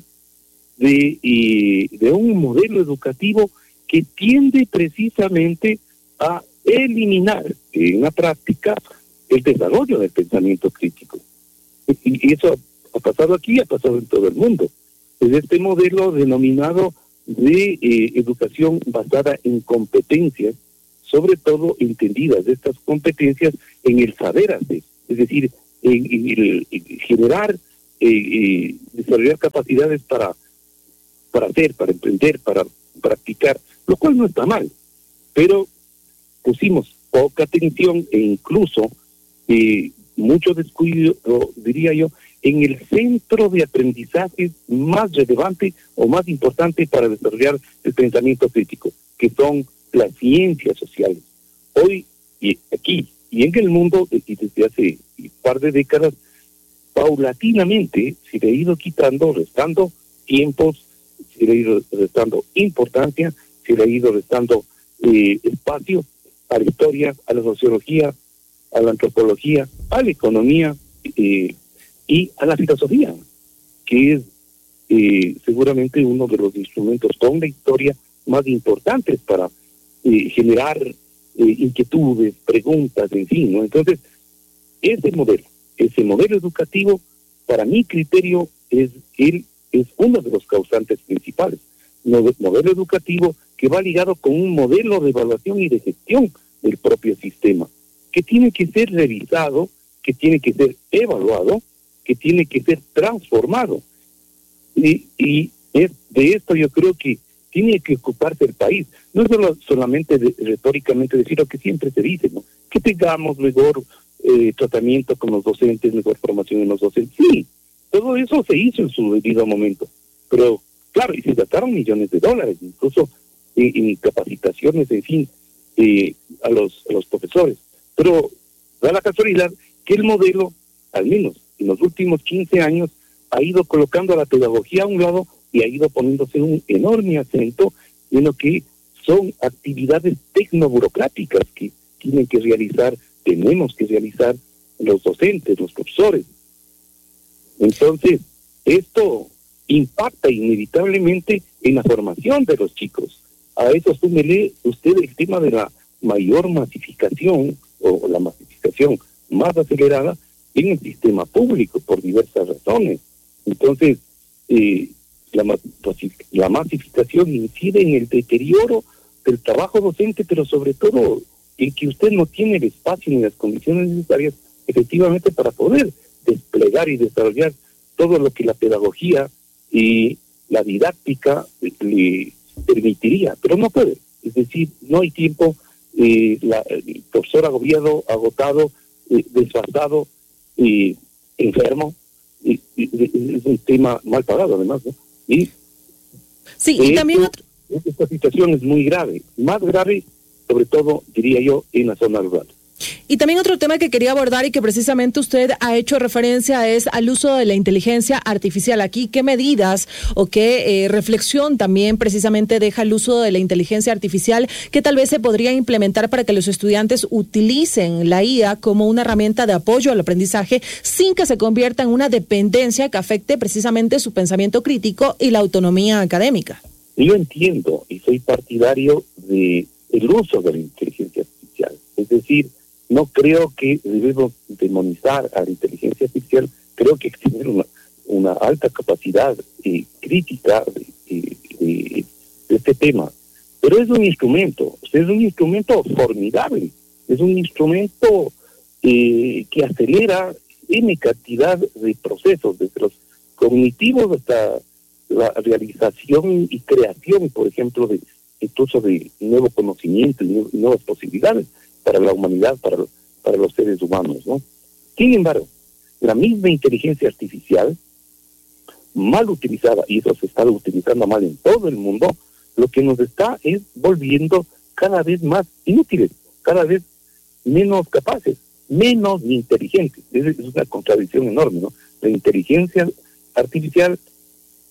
de un modelo educativo que tiende precisamente a eliminar en la práctica el desarrollo del pensamiento crítico. Y eso ha pasado aquí, ha pasado en todo el mundo. Es este modelo denominado de educación basada en competencias, sobre todo entendidas estas competencias en el saber hacer, es decir, en generar, desarrollar capacidades para hacer, para emprender, para practicar, lo cual no está mal, pero pusimos poca atención e incluso mucho descuido, diría yo, en el centro de aprendizaje más relevante o más importante para desarrollar el pensamiento crítico, que son las ciencias sociales. Hoy, y aquí, y en el mundo, y desde hace un par de décadas, paulatinamente se le ha ido quitando, restando tiempos, se le ha ido restando importancia, se le ha ido restando espacio a la historia, a la sociología, a la antropología, a la economía y a la filosofía, que es seguramente uno de los instrumentos con la historia más importantes para generar inquietudes, preguntas, en fin, ¿no? Entonces, ese modelo educativo, para mi criterio, es uno de los causantes principales. Modelo educativo que va ligado con un modelo de evaluación y de gestión del propio sistema, que tiene que ser revisado, que tiene que ser evaluado, que tiene que ser transformado. Y de esto yo creo que tiene que ocuparse el país. No es solamente retóricamente decir lo que siempre se dice, ¿no? Que tengamos mejor tratamiento con los docentes, mejor formación en los docentes. Sí, todo eso se hizo en su debido momento. Pero, claro, y se gastaron millones de dólares, incluso en capacitaciones, en fin, a los profesores. Pero da la casualidad que el modelo, al menos en los últimos 15 años, ha ido colocando a la pedagogía a un lado y ha ido poniéndose un enorme acento en lo que son actividades tecnoburocráticas que tenemos que realizar los docentes, los profesores. Entonces, esto impacta inevitablemente en la formación de los chicos. A eso súmele usted el tema de la mayor masificación o la masificación más acelerada en el sistema público por diversas razones. Entonces, la masificación incide en el deterioro del trabajo docente, pero sobre todo en que usted no tiene el espacio ni las condiciones necesarias efectivamente para poder desplegar y desarrollar todo lo que la pedagogía y la didáctica le permitiría, pero no puede. Es decir, no hay tiempo, el profesor agobiado, agotado, desfasado, enfermo, es un tema mal pagado además, ¿no? Y también esta situación es muy grave, más grave sobre todo, diría yo, en la zona rural. Y también otro tema que quería abordar y que precisamente usted ha hecho referencia es al uso de la inteligencia artificial. Aquí, ¿qué medidas o qué reflexión también precisamente deja el uso de la inteligencia artificial que tal vez se podría implementar para que los estudiantes utilicen la IA como una herramienta de apoyo al aprendizaje sin que se convierta en una dependencia que afecte precisamente su pensamiento crítico y la autonomía académica? Yo entiendo y soy partidario del uso de la inteligencia artificial. Es decir, no creo que debemos demonizar a la inteligencia artificial, creo que tiene una alta capacidad crítica de este tema, pero es un instrumento formidable, es un instrumento que acelera N cantidad de procesos, desde los cognitivos hasta la realización y creación, por ejemplo, incluso de nuevo conocimiento y nuevas posibilidades para la humanidad, para los seres humanos, ¿no? Sin embargo, la misma inteligencia artificial, mal utilizada, y eso se está utilizando mal en todo el mundo, lo que nos está es volviendo cada vez más inútiles, cada vez menos capaces, menos inteligentes. Es una contradicción enorme, ¿no? La inteligencia artificial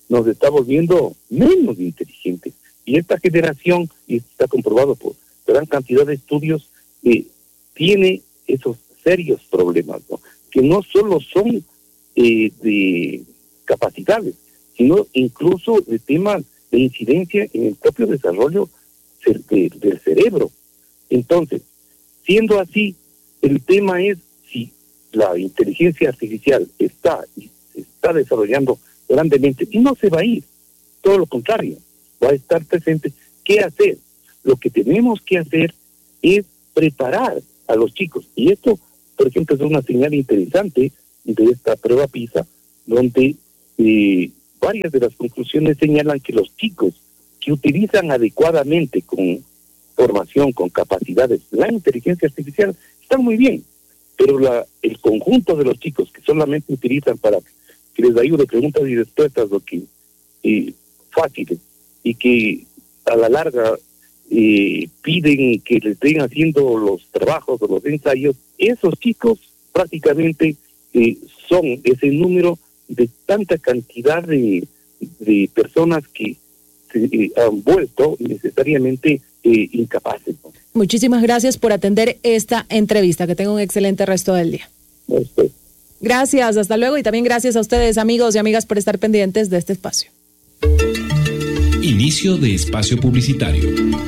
nos está volviendo menos inteligentes. Y esta generación, y está comprobado por gran cantidad de estudios, tiene esos serios problemas, ¿no? Que no solo son de capacidades, sino incluso de temas de incidencia en el propio desarrollo del cerebro. Entonces, siendo así, el tema es si la inteligencia artificial está desarrollando grandemente y no se va a ir, todo lo contrario, va a estar presente. ¿Qué hacer? Lo que tenemos que hacer es preparar a los chicos, y esto, por ejemplo, es una señal interesante de esta prueba PISA, donde varias de las conclusiones señalan que los chicos que utilizan adecuadamente, con formación, con capacidades, la inteligencia artificial, están muy bien, pero el conjunto de los chicos que solamente utilizan para que les ayude preguntas y respuestas, lo que fáciles, y que a la larga piden que les estén haciendo los trabajos o los ensayos, esos chicos prácticamente son ese número de tanta cantidad de personas que se han vuelto necesariamente incapaces, ¿no? Muchísimas gracias por atender esta entrevista. Que tenga un excelente resto del día. Gracias, hasta luego, y también gracias a ustedes, amigos y amigas, por estar pendientes de este espacio. Inicio de espacio publicitario.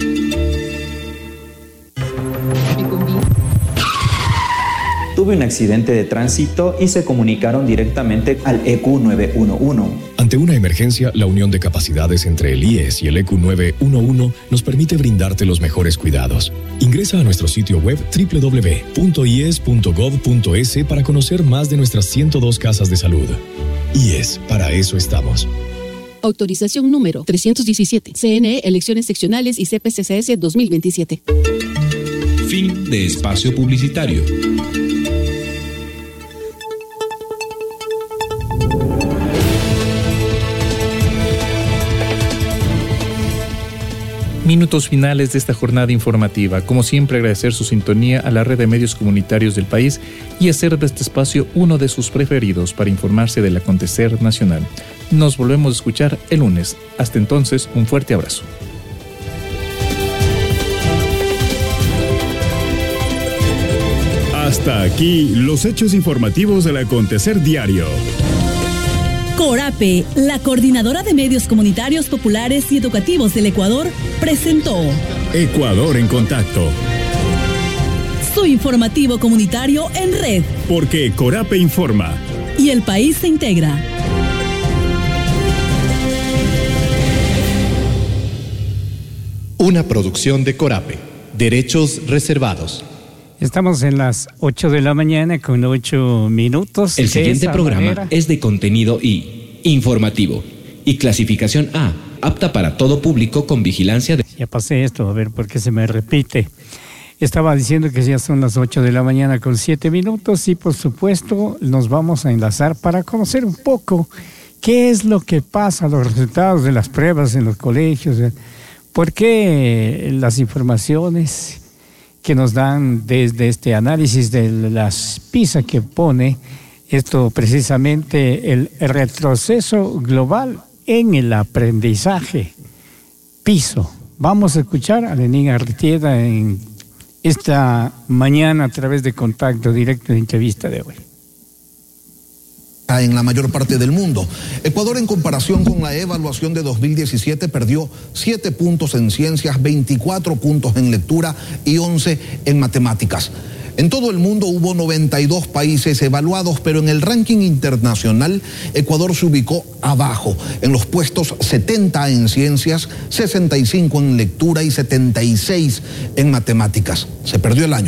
Tuve un accidente de tránsito y se comunicaron directamente al EQ 911. Ante una emergencia, la unión de capacidades entre el IES y el EQ 911 nos permite brindarte los mejores cuidados. Ingresa a nuestro sitio web www.ies.gov.es para conocer más de nuestras 102 casas de salud. IES, para eso estamos. Autorización número 317. CNE, Elecciones Seccionales y CPCCS 2027. Fin de espacio publicitario. Minutos finales de esta jornada informativa. Como siempre, agradecer su sintonía a la red de medios comunitarios del país y hacer de este espacio uno de sus preferidos para informarse del acontecer nacional. Nos volvemos a escuchar el lunes. Hasta entonces, un fuerte abrazo. Hasta aquí los hechos informativos del acontecer diario. CORAPE, la Coordinadora de Medios Comunitarios Populares y Educativos del Ecuador, presentó Ecuador en Contacto. Su informativo comunitario en red. Porque CORAPE informa. Y el país se integra. Una producción de CORAPE. Derechos reservados. Estamos en las 8 de la mañana con 8 minutos. El siguiente programa es de contenido y informativo y clasificación A, apta para todo público con vigilancia de... Ya pasé esto, a ver por qué se me repite. Estaba diciendo que ya son las 8 de la mañana con 7 minutos y por supuesto nos vamos a enlazar para conocer un poco qué es lo que pasa, los resultados de las pruebas en los colegios, por qué las informaciones que nos dan desde este análisis de las PISA que pone esto precisamente el retroceso global en el aprendizaje. PISO. Vamos a escuchar a Lenín Artieda en esta mañana a través de Contacto Directo de entrevista de hoy. En la mayor parte del mundo. Ecuador, en comparación con la evaluación de 2017, perdió 7 puntos en ciencias, 24 puntos en lectura y 11 en matemáticas. En todo el mundo hubo 92 países evaluados, pero en el ranking internacional, Ecuador se ubicó abajo, en los puestos 70 en ciencias, 65 en lectura y 76 en matemáticas. Se perdió el año.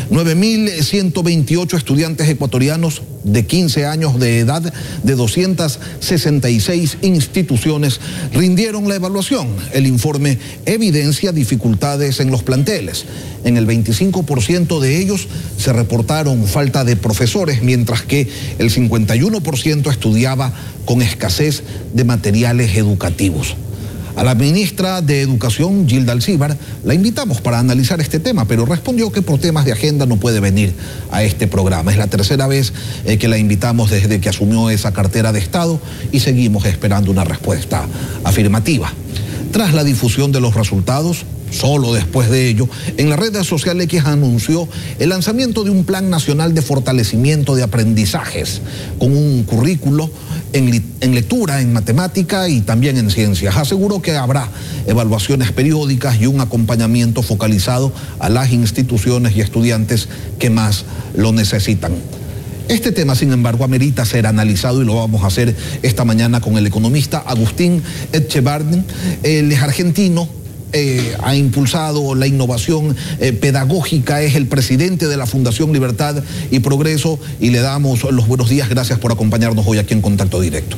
9.128 estudiantes ecuatorianos de 15 años de edad de 266 instituciones rindieron la evaluación. El informe evidencia dificultades en los planteles. En el 25% de ellos se reportaron falta de profesores, mientras que el 51% estudiaba con escasez de materiales educativos. A la ministra de Educación, Gilda Alcíbar, la invitamos para analizar este tema, pero respondió que por temas de agenda no puede venir a este programa. Es la tercera vez que la invitamos desde que asumió esa cartera de Estado y seguimos esperando una respuesta afirmativa. Tras la difusión de los resultados, solo después de ello, en la red social X anunció el lanzamiento de un plan nacional de fortalecimiento de aprendizajes con un currículo en lectura, en matemática y también en ciencias. Aseguró que habrá evaluaciones periódicas y un acompañamiento focalizado a las instituciones y estudiantes que más lo necesitan. Este tema, sin embargo, amerita ser analizado y lo vamos a hacer esta mañana con el economista Agustín Etchebarren. Él es argentino, ha impulsado la innovación pedagógica, es el presidente de la Fundación Libertad y Progreso y le damos los buenos días. Gracias por acompañarnos hoy aquí en Contacto Directo.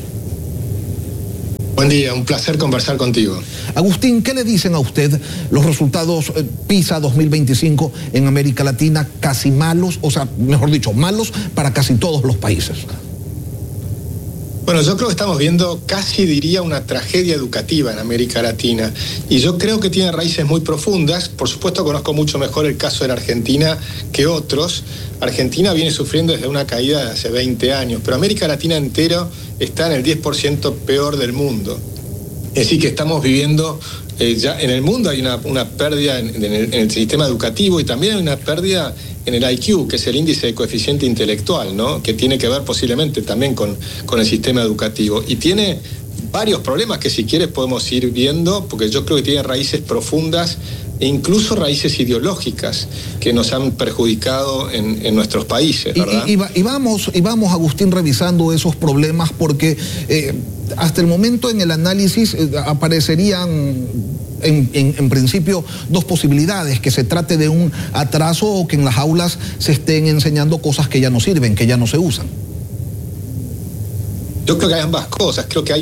Buen día, un placer conversar contigo. Agustín, ¿qué le dicen a usted los resultados PISA 2025 en América Latina? Casi malos, o sea, mejor dicho, malos para casi todos los países. Bueno, yo creo que estamos viendo casi, diría, una tragedia educativa en América Latina. Y yo creo que tiene raíces muy profundas. Por supuesto, conozco mucho mejor el caso de la Argentina que otros. Argentina viene sufriendo desde una caída de hace 20 años, pero América Latina entero está en el 10% peor del mundo. Es decir, que estamos viviendo, ya en el mundo hay una pérdida en el sistema educativo y también hay una pérdida en el IQ, que es el índice de coeficiente intelectual, ¿no? Que tiene que ver posiblemente también con el sistema educativo. Y tiene varios problemas que si quieres podemos ir viendo, porque yo creo que tiene raíces profundas e incluso raíces ideológicas que nos han perjudicado en nuestros países, ¿verdad? Y vamos, Agustín, revisando esos problemas porque hasta el momento en el análisis aparecerían en principio dos posibilidades: que se trate de un atraso o que en las aulas se estén enseñando cosas que ya no sirven, que ya no se usan. Yo creo que hay ambas cosas. Creo que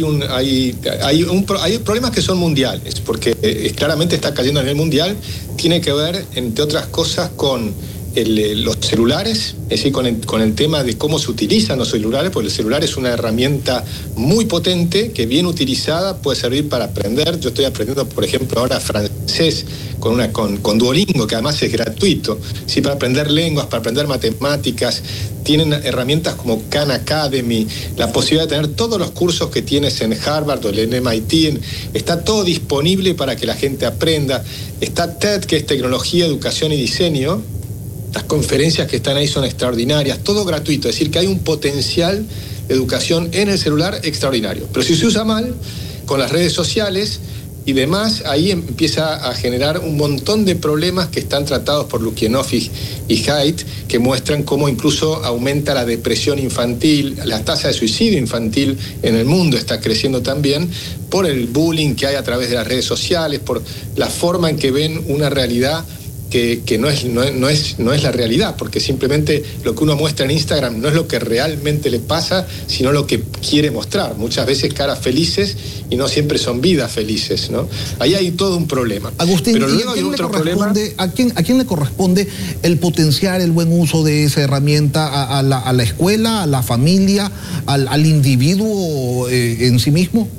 hay problemas que son mundiales, porque claramente está cayendo a nivel mundial. Tiene que ver, entre otras cosas, con los celulares, es decir, con el tema de cómo se utilizan los celulares, porque el celular es una herramienta muy potente que, bien utilizada, puede servir para aprender. Yo estoy aprendiendo, por ejemplo, ahora francés con Duolingo, que además es gratuito, ¿sí? Para aprender lenguas, para aprender matemáticas. Tienen herramientas como Khan Academy, la posibilidad de tener todos los cursos que tienes en Harvard o en MIT. Está todo disponible para que la gente aprenda. Está TED, que es Tecnología, Educación y Diseño. Las conferencias que están ahí son extraordinarias, todo gratuito. Es decir, que hay un potencial de educación en el celular extraordinario. Pero si se usa mal, con las redes sociales y demás, ahí empieza a generar un montón de problemas que están tratados por Lukianoff y Haidt, que muestran cómo incluso aumenta la depresión infantil, la tasa de suicidio infantil en el mundo está creciendo también por el bullying que hay a través de las redes sociales, por la forma en que ven una realidad que no es la realidad, porque simplemente lo que uno muestra en Instagram no es lo que realmente le pasa, sino lo que quiere mostrar. Muchas veces caras felices y no siempre son vidas felices, ¿no? Ahí hay todo un problema. Agustín, pero luego hay otro problema. ¿A quién le corresponde el potenciar el buen uso de esa herramienta? ¿A la escuela, a la familia, al individuo en sí mismo?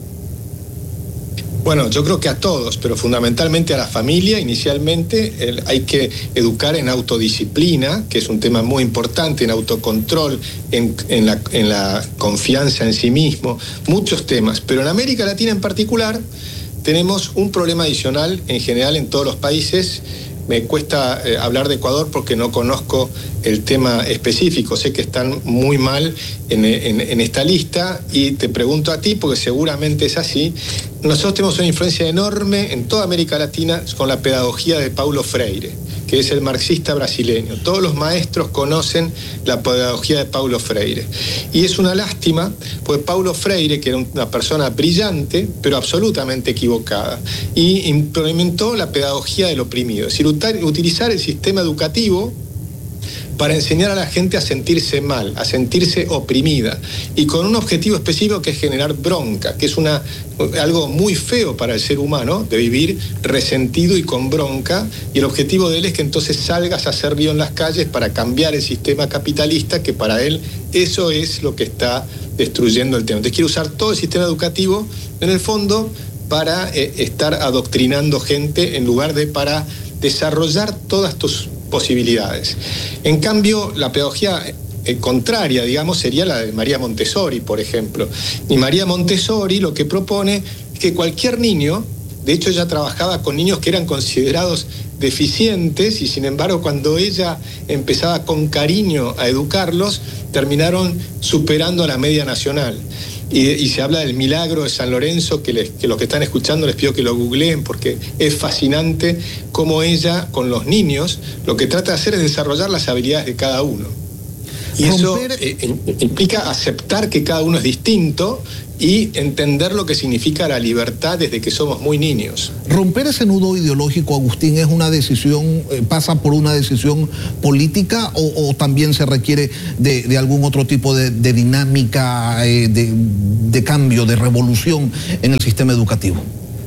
Bueno, yo creo que a todos, pero fundamentalmente a la familia. Inicialmente hay que educar en autodisciplina, que es un tema muy importante, en autocontrol, en la confianza en sí mismo, muchos temas. Pero en América Latina en particular tenemos un problema adicional en general en todos los países. Me cuesta hablar de Ecuador porque no conozco el tema específico. Sé que están muy mal en esta lista y te pregunto a ti, porque seguramente es así. Nosotros tenemos una influencia enorme en toda América Latina con la pedagogía de Paulo Freire, que es el marxista brasileño. Todos los maestros conocen la pedagogía de Paulo Freire. Y es una lástima, porque Paulo Freire, que era una persona brillante, pero absolutamente equivocada, y implementó la pedagogía del oprimido, es decir, utilizar el sistema educativo para enseñar a la gente a sentirse mal, a sentirse oprimida, y con un objetivo específico que es generar bronca, que es algo muy feo para el ser humano, de vivir resentido y con bronca, y el objetivo de él es que entonces salgas a hacer río en las calles para cambiar el sistema capitalista, que para él eso es lo que está destruyendo el tema. Entonces quiere usar todo el sistema educativo, en el fondo, para estar adoctrinando gente en lugar de para desarrollar todas tus posibilidades. En cambio, la pedagogía contraria, digamos, sería la de María Montessori, por ejemplo. Y María Montessori lo que propone es que cualquier niño, de hecho ella trabajaba con niños que eran considerados deficientes y sin embargo cuando ella empezaba con cariño a educarlos, terminaron superando a la media nacional. Y se habla del milagro de San Lorenzo, que los que están escuchando les pido que lo googleen porque es fascinante cómo ella con los niños lo que trata de hacer es desarrollar las habilidades de cada uno. Y eso implica aceptar que cada uno es distinto y entender lo que significa la libertad desde que somos muy niños. Romper ese nudo ideológico, Agustín, ¿es una decisión, pasa por una decisión política o también se requiere de algún otro tipo de dinámica, de cambio, de revolución en el sistema educativo?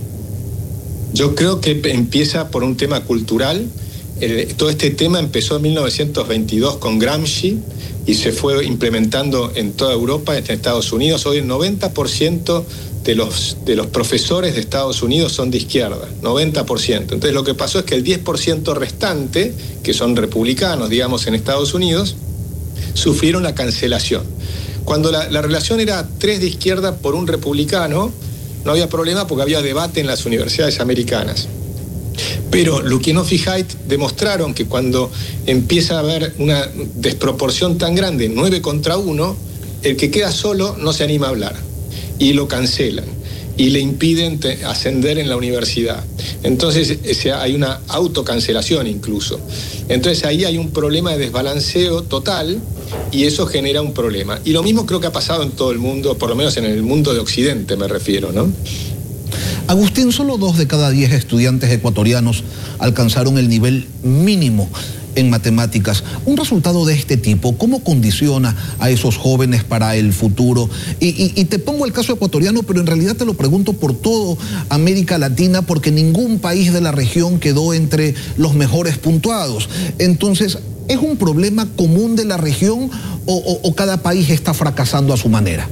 Yo creo que empieza por un tema cultural. Todo este tema empezó en 1922 con Gramsci y se fue implementando en toda Europa, en Estados Unidos. Hoy el 90% de los profesores de Estados Unidos son de izquierda, 90%. Entonces lo que pasó es que el 10% restante, que son republicanos, digamos, en Estados Unidos, sufrieron la cancelación. Cuando la relación era 3 de izquierda por un republicano, no había problema porque había debate en las universidades americanas. Pero Lukianoff y Haidt demostraron que cuando empieza a haber una desproporción tan grande, 9 contra 1, el que queda solo no se anima a hablar y lo cancelan y le impiden ascender en la universidad. Entonces hay una autocancelación incluso. Entonces ahí hay un problema de desbalanceo total y eso genera un problema. Y lo mismo creo que ha pasado en todo el mundo, por lo menos en el mundo de Occidente me refiero, ¿no? Agustín, solo 2 de cada 10 estudiantes ecuatorianos alcanzaron el nivel mínimo en matemáticas. Un resultado de este tipo, ¿cómo condiciona a esos jóvenes para el futuro? Y te pongo el caso ecuatoriano, pero en realidad te lo pregunto por toda América Latina, porque ningún país de la región quedó entre los mejores puntuados. Entonces, ¿es un problema común de la región o cada país está fracasando a su manera?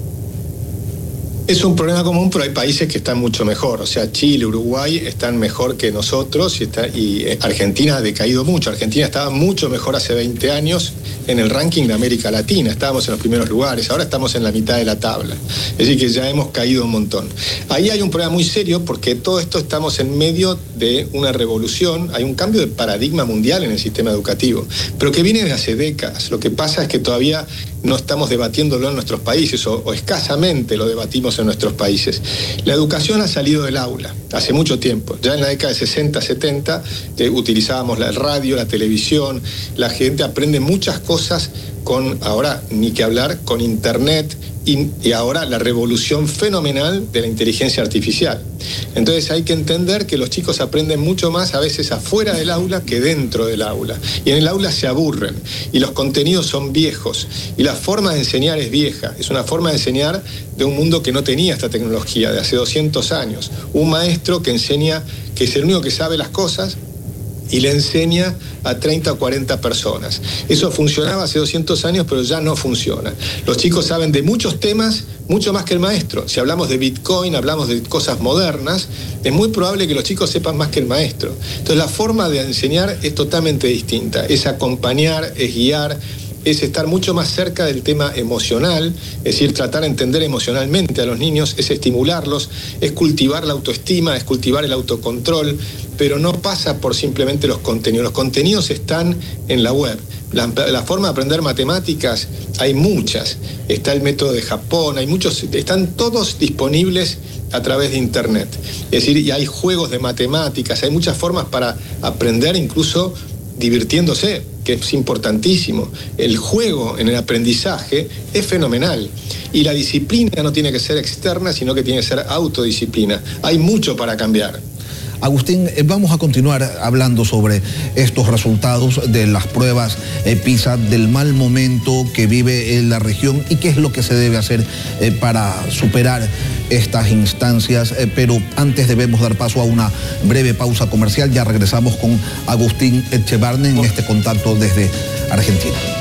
Es un problema común, pero hay países que están mucho mejor. O sea, Chile, Uruguay están mejor que nosotros y Argentina ha decaído mucho. Argentina estaba mucho mejor hace 20 años en el ranking de América Latina. Estábamos en los primeros lugares, ahora estamos en la mitad de la tabla. Es decir, que ya hemos caído un montón. Ahí hay un problema muy serio porque todo esto estamos en medio de una revolución. Hay un cambio de paradigma mundial en el sistema educativo, pero que viene desde hace décadas. Lo que pasa es que todavía no estamos debatiéndolo en nuestros países o escasamente lo debatimos en nuestros países. La educación ha salido del aula hace mucho tiempo. Ya en la década de 60, 70 utilizábamos la radio, la televisión. La gente aprende muchas cosas ahora ni que hablar, con internet y ahora la revolución fenomenal de la inteligencia artificial. Entonces hay que entender que los chicos aprenden mucho más a veces afuera del aula que dentro del aula. Y en el aula se aburren y los contenidos son viejos y la forma de enseñar es vieja. Es una forma de enseñar de un mundo que no tenía esta tecnología, de hace 200 años. Un maestro que enseña, que es el único que sabe las cosas, y le enseña a 30 o 40 personas. Eso funcionaba hace 200 años, pero ya no funciona. Los chicos saben de muchos temas, mucho más que el maestro. Si hablamos de Bitcoin, hablamos de cosas modernas, es muy probable que los chicos sepan más que el maestro. Entonces la forma de enseñar es totalmente distinta. Es acompañar, es guiar, es estar mucho más cerca del tema emocional, es decir, tratar de entender emocionalmente a los niños, es estimularlos, es cultivar la autoestima, es cultivar el autocontrol, pero no pasa por simplemente los contenidos. Los contenidos están en la web. La forma de aprender matemáticas, hay muchas. Está el método de Japón, hay muchos, están todos disponibles a través de internet. Es decir, y hay juegos de matemáticas, hay muchas formas para aprender, incluso divirtiéndose, que es importantísimo. El juego en el aprendizaje es fenomenal. Y la disciplina no tiene que ser externa, sino que tiene que ser autodisciplina. Hay mucho para cambiar. Agustín, vamos a continuar hablando sobre estos resultados de las pruebas PISA, del mal momento que vive la región y qué es lo que se debe hacer para superar estas instancias, pero antes debemos dar paso a una breve pausa comercial. Ya regresamos con Agustín Echevarne en este contacto desde Argentina.